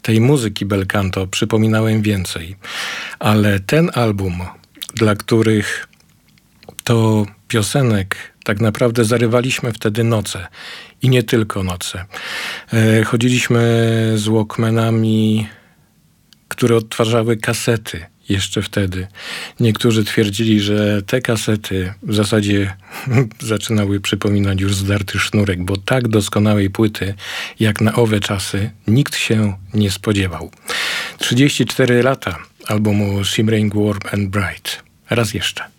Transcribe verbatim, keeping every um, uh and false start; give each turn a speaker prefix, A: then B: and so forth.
A: tej muzyki bel canto przypominałem więcej. Ale ten album, dla których to piosenek tak naprawdę zarywaliśmy wtedy noce. I nie tylko noce. E, chodziliśmy z Walkmanami, które odtwarzały kasety jeszcze wtedy. Niektórzy twierdzili, że te kasety w zasadzie zaczynały przypominać już zdarty sznurek, bo tak doskonałej płyty jak na owe czasy nikt się nie spodziewał. trzydzieści cztery lata albumu Shimmering Warm and Bright. Raz jeszcze.